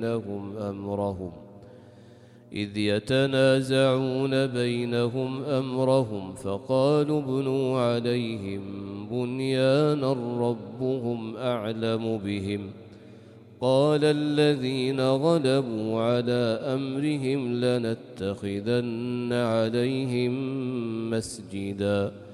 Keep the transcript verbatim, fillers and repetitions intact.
بينهم أمرهم إذ يتنازعون بينهم أمرهم فقالوا ابنوا عليهم بنيانا ربهم أعلم بهم قال الذين غلبوا على أمرهم لنتخذن عليهم مسجدا